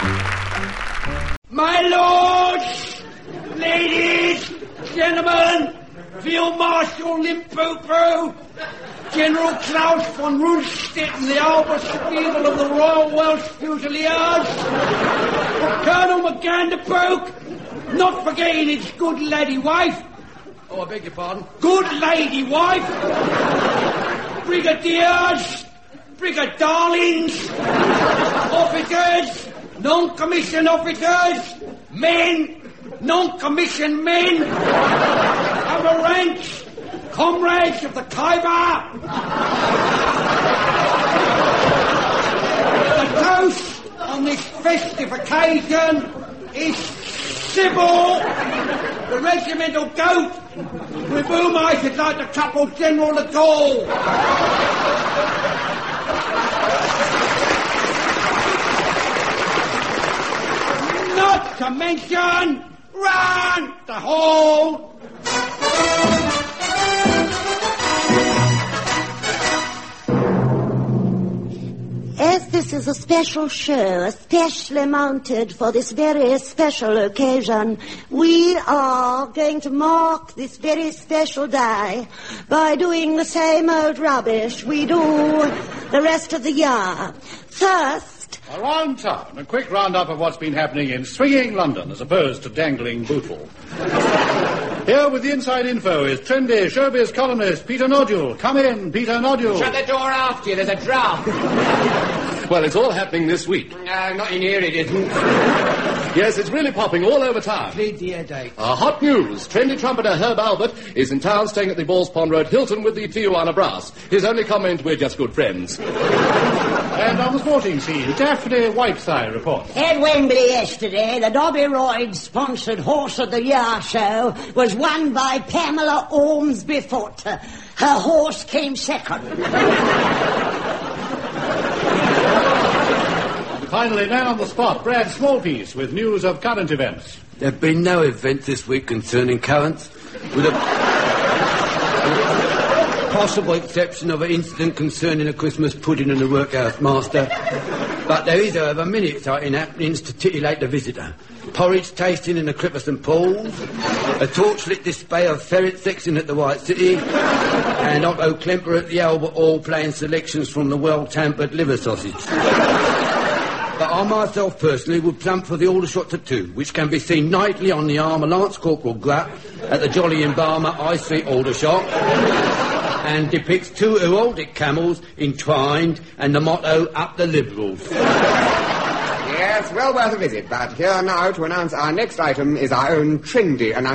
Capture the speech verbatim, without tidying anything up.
My lords, ladies, gentlemen, Field Marshal Limpopo, General Klaus von Rundstedt, the Albert of the Royal Welsh Fusiliers, Colonel McGanderpoke, not forgetting his good lady wife. Oh, I beg your pardon? Good lady wife. Brigadiers, brigadarlings, officers, non-commissioned officers, men, non-commissioned men, other ranks, comrades of the Khyber. The toast on this festive occasion is Sybil, the regimental goat, with whom I should like to couple General de Gaulle. Not to mention, run the hall. As this is a special show, especially mounted for this very special occasion, we are going to mark this very special day by doing the same old rubbish we do the rest of the year. First, around town, a quick roundup of what's been happening in swinging London as opposed to dangling Bootle. Here with the inside info is trendy showbiz columnist Peter Nodule. Come in, Peter Nodule. Shut the door after you, there's a draft. Well, it's all happening this week. No, not in here it isn't. Yes, it's really popping all over town. Plead the headache. Uh, hot news. Trendy trumpeter Herb Albert is in town staying at the Balls Pond Road Hilton with the Tijuana Brass. His only comment, we're just good friends. And on the sporting scene, Daphne Whiteside reports. At Wembley yesterday, the Dobby Royd-sponsored Horse of the Year show was won by Pamela Ormsby Foote. Her horse came second. Finally, man on the spot, Brad Smallpiece, with news of current events. There have been no events this week concerning currents, with a possible exception of an incident concerning a Christmas pudding and the workhouse master. But there is, however, many exciting happenings to titillate the visitor. Porridge tasting in the Clipper St Paul's, a torchlit display of ferret sexing at the White City, and Otto Klemper at the Albert Hall playing selections from the well-tampered liver sausage. But I myself personally would plump for the Aldershot Tattoo, which can be seen nightly on the arm of Lance Corporal Grutt at the Jolly Embalmer High Street Aldershot, and depicts two heraldic camels entwined and the motto, Up the Liberals. Yes, well worth a visit, but here now to announce our next item is our own trendy announcement.